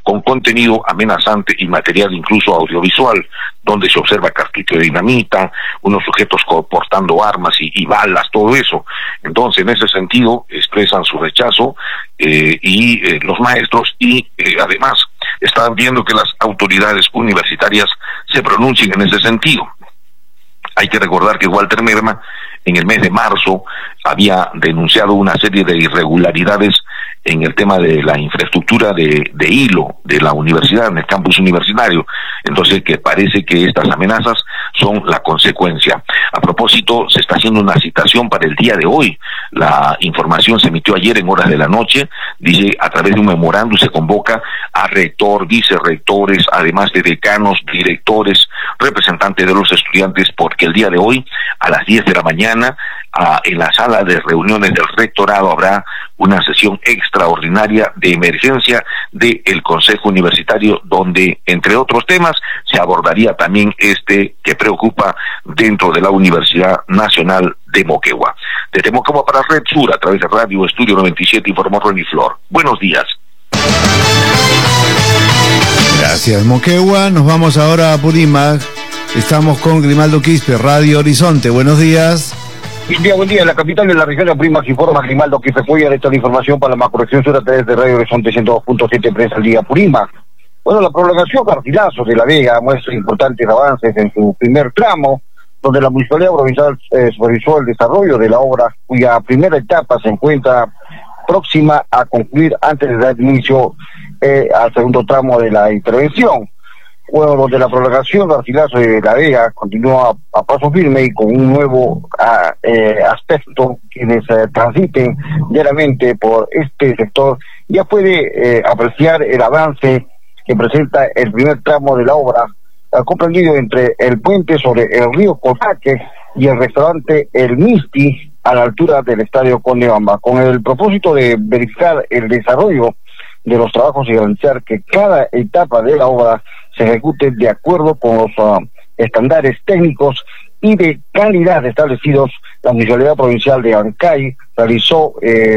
con contenido amenazante y material incluso audiovisual, donde se observa cartucho de dinamita, unos sujetos portando armas y balas, todo eso. Entonces, en ese sentido, expresan su rechazo los maestros y además están viendo que las autoridades universitarias se pronuncien en ese sentido. Hay que recordar que Walter Merma en el mes de marzo había denunciado una serie de irregularidades en el tema de la infraestructura de hilo de la universidad, en el campus universitario. Entonces, que parece que estas amenazas son la consecuencia. A propósito, se está haciendo una citación para el día de hoy. La información se emitió ayer en horas de la noche. Dice, a través de un memorándum se convoca a rector, vicerrectores, además de decanos, directores, representantes de los estudiantes, porque el día de hoy, a las 10 de la mañana, en la sala de reuniones del rectorado habrá una sesión extraordinaria de emergencia del Consejo Universitario, donde, entre otros temas, se abordaría también este que preocupa dentro de la Universidad Nacional de Moquegua. Desde Moquegua para Red Sur, a través de Radio Estudio 97, informó Ronnie Flor. Buenos días. Gracias, Moquegua. Nos vamos ahora a Purímac. Estamos con Grimaldo Quispe, Radio Horizonte. Buenos días. Buen día. En la capital de la región de Purímac informa Grimaldo Quispe Cuellar. Esta es la información para la macroregión sur a través de Radio Horizonte 102.7 Prensa al Día Purímac. Bueno, la prolongación Garcilaso de la Vega muestra importantes avances en su primer tramo, donde la Municipalidad Provincial supervisó el desarrollo de la obra, cuya primera etapa se encuentra próxima a concluir antes de dar inicio al segundo tramo de la intervención. Bueno, donde la prolongación Garcilaso de la Vega continúa a paso firme y con un nuevo aspecto. Quienes transiten diariamente por este sector ya puede apreciar el avance que presenta el primer tramo de la obra, comprendido entre el puente sobre el río Cotaque y el restaurante El Misti a la altura del Estadio Condebamba, con el propósito de verificar el desarrollo de los trabajos y garantizar que cada etapa de la obra se ejecute de acuerdo con los estándares técnicos y de calidad establecidos. La Municipalidad Provincial de Abancay realizó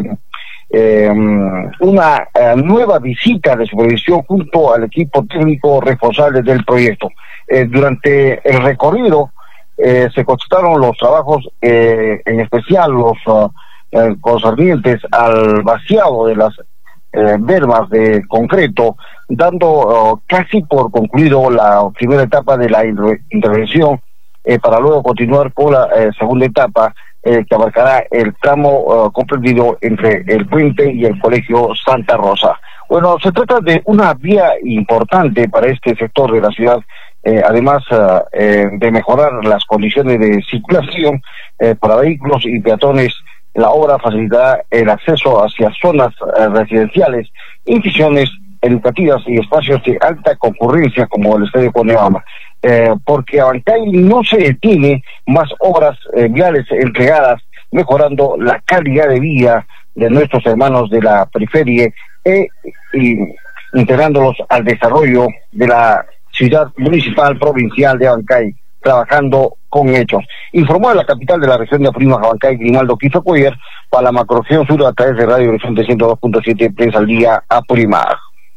una nueva visita de supervisión junto al equipo técnico responsable del proyecto. Durante el recorrido se constataron los trabajos, en especial los concernientes al vaciado de las bermas de concreto, dando casi por concluido la primera etapa de la intervención, para luego continuar con la segunda etapa, que abarcará el tramo comprendido entre el puente y el Colegio Santa Rosa. Bueno, se trata de una vía importante para este sector de la ciudad, además de mejorar las condiciones de circulación para vehículos y peatones. La obra facilitará el acceso hacia zonas residenciales, instituciones educativas y espacios de alta concurrencia como el Estadio Condebamba, porque Abancay no se detiene, más obras viales entregadas, mejorando la calidad de vida de nuestros hermanos de la periferia y integrándolos al desarrollo de la ciudad municipal provincial de Abancay, trabajando con hechos. Informó de la capital de la región de Purímac, Abancay, Grimaldo Quispe Cuellar, para la macroregión sur a través de Radio Horizonte 102.7 Prensa al Día a Purímac.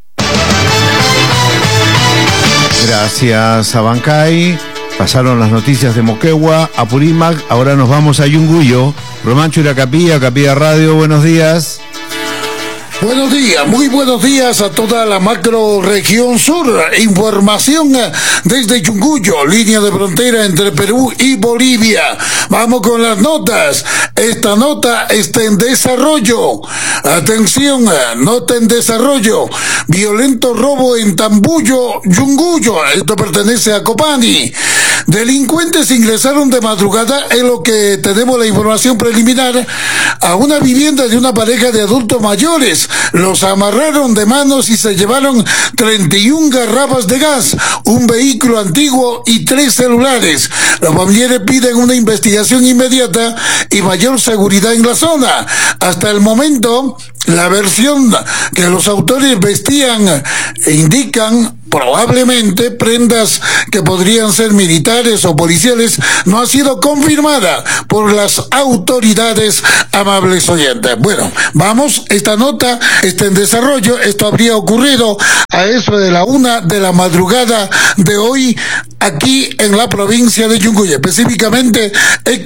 Gracias, Abancay. Pasaron las noticias de Moquegua, a Purímac. Ahora nos vamos a Yunguyo. Romancho Iracapía, Capilla Radio, buenos días. Buenos días, muy buenos días a toda la macro región sur. Información desde Yunguyo, línea de frontera entre Perú y Bolivia. Vamos con las notas. Esta nota está en desarrollo. Atención, nota en desarrollo. Violento robo en Tambuyo, Yunguyo. Esto pertenece a Copani. Delincuentes ingresaron de madrugada, en lo que tenemos la información preliminar, a una vivienda de una pareja de adultos mayores. Los amarraron de manos y se llevaron 31 garrafas de gas, un vehículo antiguo y 3 celulares. Los familiares piden una investigación inmediata y mayor seguridad en la zona. Hasta el momento, la versión que los autores vestían e indican probablemente prendas que podrían ser militares o policiales, no ha sido confirmada por las autoridades, amables oyentes. Bueno, vamos, esta nota está en desarrollo. Esto habría ocurrido a eso de la 1 de la madrugada de hoy aquí en la provincia de Yunguyo, específicamente en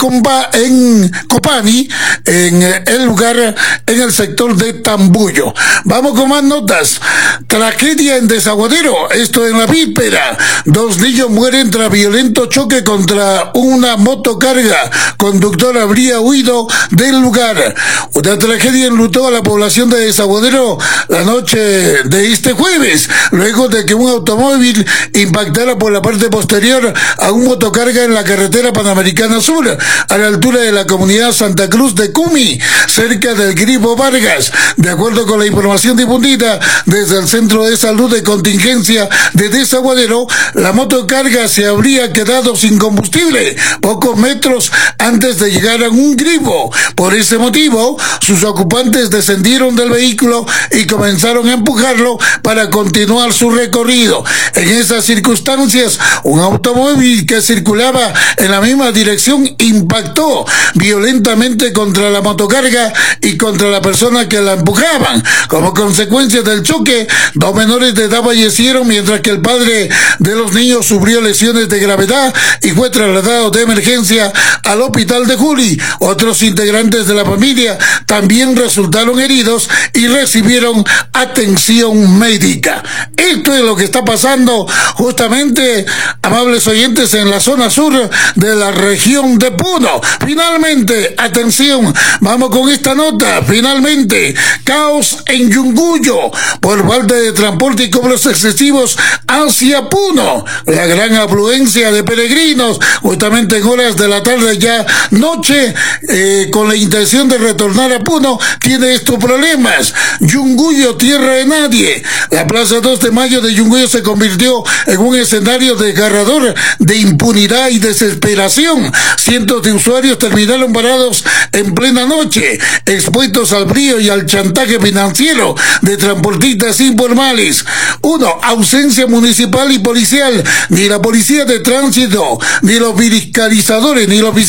Copani, en el lugar, en el sector de Tambuyo. Vamos con más notas. Tragedia en Desaguadero, esto en la víspera. 2 niños mueren tras violento choque contra una motocarga. Conductor habría huido del lugar. Una tragedia enlutó a la población de Desaguadero la noche de este jueves, luego de que un automóvil impactara por la parte posterior a un motocarga en la carretera Panamericana Sur, a la altura de la comunidad Santa Cruz de Cumi, cerca del Grifo Vargas. De acuerdo con la información difundida desde el Centro de Salud de Contingencia de Desaguadero, la motocarga se habría quedado sin combustible pocos metros antes de llegar a un grifo. Por ese motivo, sus ocupantes descendieron del vehículo y comenzaron a empujarlo para continuar su recorrido. En esas circunstancias, un automóvil que circulaba en la misma dirección impactó violentamente contra la motocarga y contra la persona que la empujaban. Como consecuencia del choque, 2 menores de edad fallecieron, mientras que el padre de los niños sufrió lesiones de gravedad y fue trasladado de emergencia al hospital de Juli. Otros integrantes de la familia también resultaron heridos y recibieron atención médica. Esto es lo que está pasando justamente, amables oyentes, en la zona sur de la región de Puno. Finalmente, atención, vamos con esta nota. Finalmente, caos en Yunguyo por falta de transporte y cobros excesivos hacia Puno. La gran afluencia de peregrinos justamente en horas de la tarde, ya noche, con la intención de retornar a Puno, tiene estos problemas. Yunguyo, tierra de nadie. La plaza 2 de Mayo de Yunguyo se convirtió en un escenario desgarrador de impunidad y desesperación. Cientos de usuarios terminaron parados en plena noche, expuestos al frío y al chantaje financiero de transportistas informales. 1. Ausencia municipal y policial. Ni la policía de tránsito, ni los fiscalizadores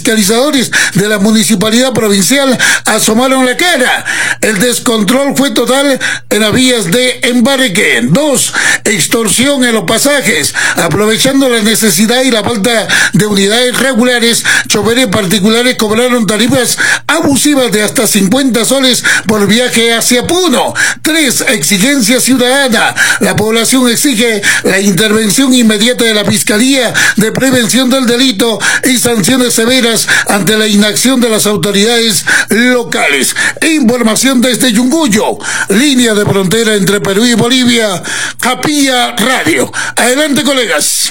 de la municipalidad provincial asomaron la cara. El descontrol fue total en las vías de embarque. 2. Extorsión en los pasajes. Aprovechando la necesidad y la falta de unidades regulares, choferes particulares cobraron tarifas abusivas de hasta 50 soles por viaje hacia Puno. 3. Exigencia ciudadana. La población exige la intervención inmediata de la Fiscalía de Prevención del Delito y sanciones severas ante la inacción de las autoridades locales. Información desde Yunguyo, línea de frontera entre Perú y Bolivia, Capilla Radio. Adelante, colegas.